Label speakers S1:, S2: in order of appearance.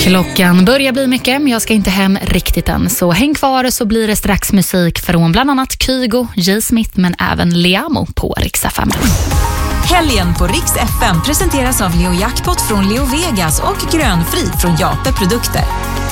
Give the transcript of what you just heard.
S1: Klockan börjar bli mycket, men jag ska inte hem riktigt än. Så häng kvar så blir det strax musik från bland annat Kygo, J. Smith men även Liamo på Rix FM.
S2: Helgen på Rix FM presenteras av Leo Jackpot från Leo Vegas och Grönfri från Jape Produkter.